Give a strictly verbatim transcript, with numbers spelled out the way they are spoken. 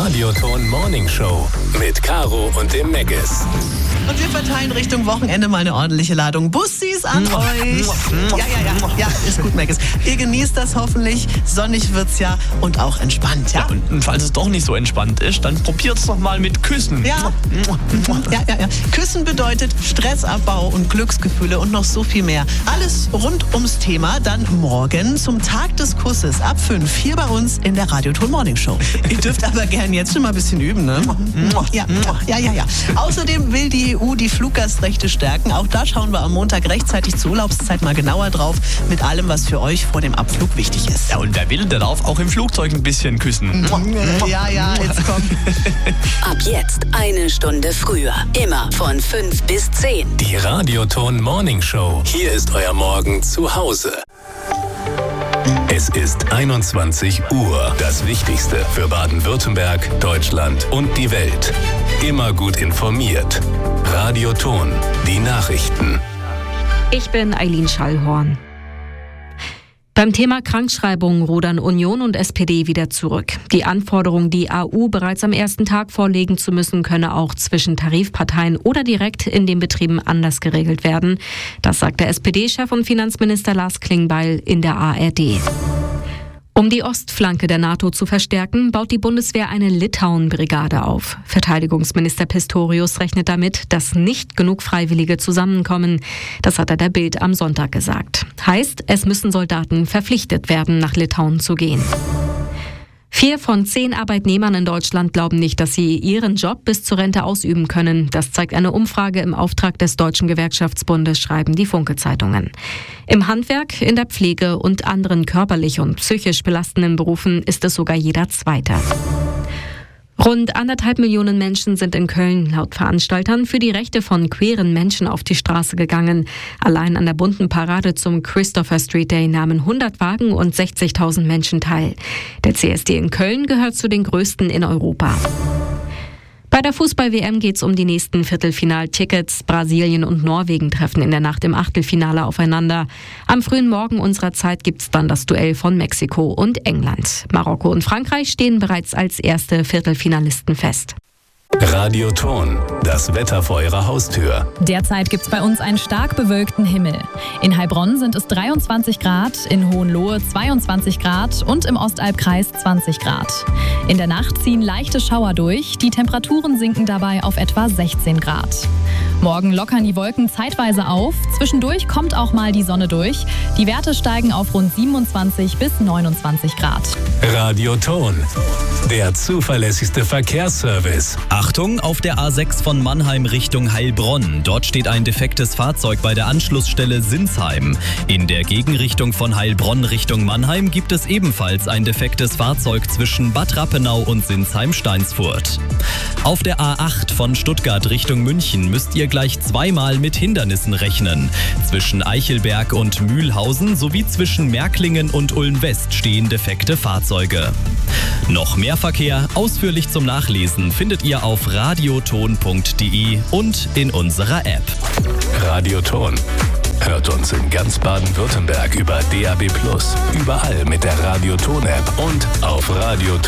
Radioton Morning Show mit Caro und dem Meggis. Und wir verteilen Richtung Wochenende mal eine ordentliche Ladung Bussis an euch. Ja, ja, ja, ja, ist gut, Meggis. Ihr genießt das hoffentlich. Sonnig wird's ja und auch entspannt, ja? Ja, und falls es doch nicht so entspannt ist, dann probiert's doch mal mit Küssen. Ja. Ja, ja, ja. Küssen bedeutet Stressabbau und Glücksgefühle und noch so viel mehr. Alles rund ums Thema dann morgen zum Tag des Kusses ab fünf hier bei uns in der Radioton Morning Show. Ihr dürft aber gern jetzt schon mal ein bisschen üben, ne? Ja, ja, ja, ja. Außerdem will die E U die Fluggastrechte stärken. Auch da schauen wir am Montag rechtzeitig zur Urlaubszeit mal genauer drauf mit allem, was für euch vor dem Abflug wichtig ist. Ja, und wer will, der darf auch im Flugzeug ein bisschen küssen. Ja, ja, jetzt kommt. Ab jetzt eine Stunde früher. Immer von fünf bis zehn. Die Radioton Morning Show. Hier ist euer Morgen zu Hause. Es ist einundzwanzig Uhr. Das Wichtigste für Baden-Württemberg, Deutschland und die Welt. Immer gut informiert. Radioton. Die Nachrichten. Ich bin Eileen Schallhorn. Beim Thema Krankschreibung rudern Union und S P D wieder zurück. Die Anforderung, die A U bereits am ersten Tag vorlegen zu müssen, könne auch zwischen Tarifparteien oder direkt in den Betrieben anders geregelt werden. Das sagt der S P D-Chef und Finanzminister Lars Klingbeil in der A R D. Um die Ostflanke der NATO zu verstärken, baut die Bundeswehr eine Litauen-Brigade auf. Verteidigungsminister Pistorius rechnet damit, dass nicht genug Freiwillige zusammenkommen. Das hat er der Bild am Sonntag gesagt. Heißt, es müssen Soldaten verpflichtet werden, nach Litauen zu gehen. Vier von zehn Arbeitnehmern in Deutschland glauben nicht, dass sie ihren Job bis zur Rente ausüben können. Das zeigt eine Umfrage im Auftrag des Deutschen Gewerkschaftsbundes, schreiben die Funke-Zeitungen. Im Handwerk, in der Pflege und anderen körperlich und psychisch belastenden Berufen ist es sogar jeder Zweite. Rund anderthalb Millionen Menschen sind in Köln laut Veranstaltern für die Rechte von queeren Menschen auf die Straße gegangen. Allein an der bunten Parade zum Christopher Street Day nahmen hundert Wagen und sechzigtausend Menschen teil. Der C S D in Köln gehört zu den größten in Europa. Bei der Fußball-W M geht es um die nächsten Viertelfinaltickets. Brasilien und Norwegen treffen in der Nacht im Achtelfinale aufeinander. Am frühen Morgen unserer Zeit gibt es dann das Duell von Mexiko und England. Marokko und Frankreich stehen bereits als erste Viertelfinalisten fest. Radioton. Das Wetter vor eurer Haustür. Derzeit gibt es bei uns einen stark bewölkten Himmel. In Heilbronn sind es dreiundzwanzig Grad, in Hohenlohe zweiundzwanzig Grad und im Ostalbkreis zwanzig Grad. In der Nacht ziehen leichte Schauer durch, die Temperaturen sinken dabei auf etwa sechzehn Grad. Morgen lockern die Wolken zeitweise auf, zwischendurch kommt auch mal die Sonne durch. Die Werte steigen auf rund siebenundzwanzig bis neunundzwanzig Grad. Radioton. Der zuverlässigste Verkehrsservice. Achtung, auf der A sechs von Mannheim Richtung Heilbronn. Dort steht ein defektes Fahrzeug bei der Anschlussstelle Sinsheim. In der Gegenrichtung von Heilbronn Richtung Mannheim gibt es ebenfalls ein defektes Fahrzeug zwischen Bad Rappenau und Sinsheim-Steinsfurt. Auf der A acht von Stuttgart Richtung München müsst ihr gleich zweimal mit Hindernissen rechnen. Zwischen Eichelberg und Mühlhausen sowie zwischen Märklingen und Ulm-West stehen defekte Fahrzeuge. Noch mehr Verkehr, ausführlich zum Nachlesen, findet ihr auf radioton punkt de und in unserer App. Radioton. Hört uns in ganz Baden-Württemberg über D A B plus, überall mit der Radioton-App und auf radioton